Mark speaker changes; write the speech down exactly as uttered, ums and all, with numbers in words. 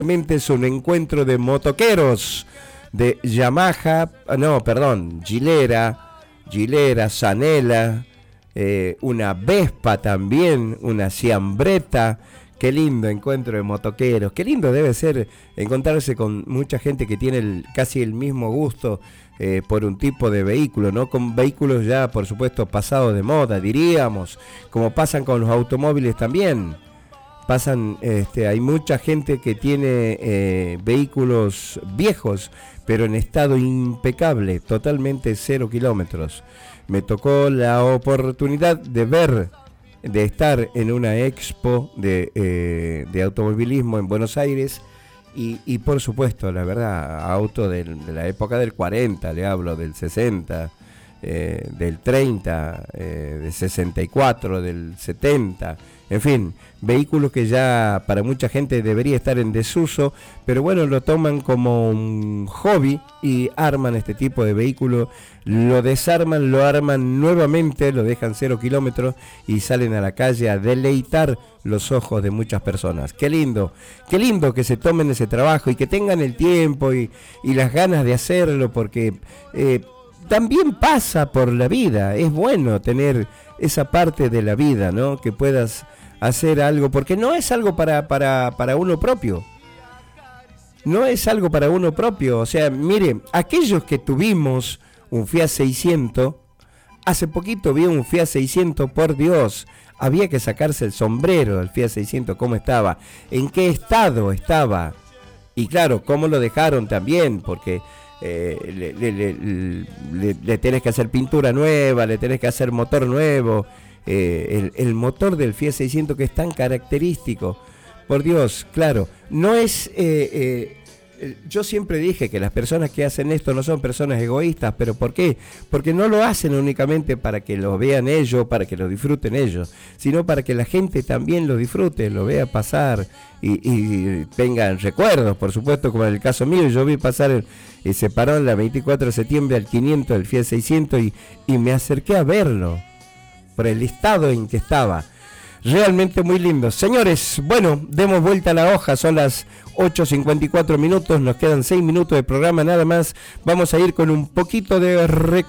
Speaker 1: es un encuentro de motoqueros de Yamaha, no, perdón, Gilera, Gilera, Zanella, eh, una Vespa también, una Ciambretta. Qué lindo encuentro de motoqueros, qué lindo debe ser encontrarse con mucha gente que tiene el, casi el mismo gusto eh, por un tipo de vehículo, ¿no? Con vehículos ya, por supuesto, pasados de moda, diríamos, como pasan con los automóviles también. Pasan, este, hay mucha gente que tiene eh, vehículos viejos, pero en estado impecable, totalmente cero kilómetros. Me tocó la oportunidad de ver, de estar en una expo de, eh, de automovilismo en Buenos Aires y, y por supuesto, la verdad, auto de, de la época del cuarenta, le hablo del sesenta, eh, del treinta, eh, del sesenta y cuatro, del setenta, en fin, vehículos que ya para mucha gente debería estar en desuso, pero bueno, lo toman como un hobby y arman este tipo de vehículo, lo desarman, lo arman nuevamente, lo dejan cero kilómetros y salen a la calle a deleitar los ojos de muchas personas. Qué lindo, qué lindo que se tomen ese trabajo y que tengan el tiempo y, y las ganas de hacerlo, porque eh, también pasa por la vida, es bueno tener esa parte de la vida, ¿no? Que puedas hacer algo, porque no es algo para, para, para uno propio. No es algo para uno propio. O sea, mire, aquellos que tuvimos un Fiat seiscientos, hace poquito vi un Fiat seiscientos, por Dios, había que sacarse el sombrero del Fiat seiscientos, cómo estaba, en qué estado estaba. Y claro, cómo lo dejaron también, porque eh, le, le, le, le, le tenés que hacer pintura nueva, le tenés que hacer motor nuevo. Eh, el, el motor del Fiat seiscientos que es tan característico, por Dios, claro, no es, eh, eh, yo siempre dije que las personas que hacen esto no son personas egoístas, pero ¿por qué? Porque no lo hacen únicamente para que lo vean ellos, para que lo disfruten ellos, sino para que la gente también lo disfrute, lo vea pasar y, y tengan recuerdos, por supuesto, como en el caso mío. Yo vi pasar, el, eh, se paró el veinticuatro de septiembre al quinientos del Fiat seiscientos y, y me acerqué a verlo por el estado en que estaba. Realmente muy lindo. Señores, bueno, demos vuelta a la hoja, son las ocho cincuenta y cuatro minutos, nos quedan seis minutos de programa nada más. Vamos a ir con un poquito de recuerdo.